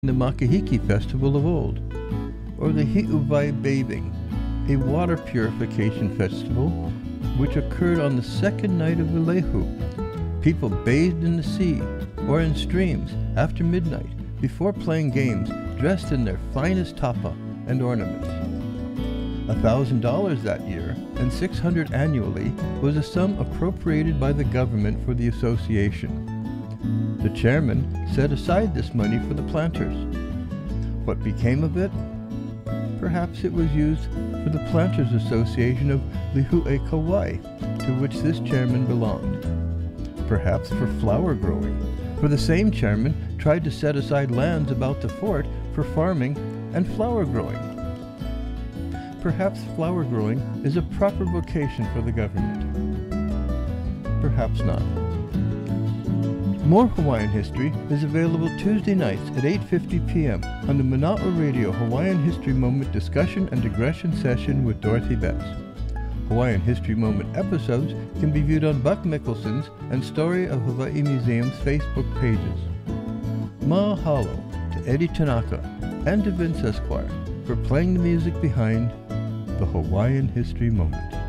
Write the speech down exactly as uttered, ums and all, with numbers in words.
the Makahiki festival of old, or the Hi'uvai bathing, a water purification festival which occurred on the second night of Ilehu. People bathed in the sea or in streams after midnight before playing games dressed in their finest tapa and ornaments. A thousand dollars that year and six hundred annually was a sum appropriated by the government for the association. The chairman set aside this money for the planters. What became of it? Perhaps it was used for the Planters Association of Lihue Kauai, to which this chairman belonged. Perhaps for flower growing, for the same chairman tried to set aside lands about the fort for farming and flower growing. Perhaps flower growing is a proper vocation for the government. Perhaps not. More Hawaiian history is available Tuesday nights at eight fifty p m on the Mana'a Radio Hawaiian History Moment discussion and digression session with Dorothy Betts. Hawaiian History Moment episodes can be viewed on Buck Mickelson's and Story of Hawaii Museum's Facebook pages. Mahalo to Eddie Tanaka and to Vince Esquire for playing the music behind the Hawaiian History Moment.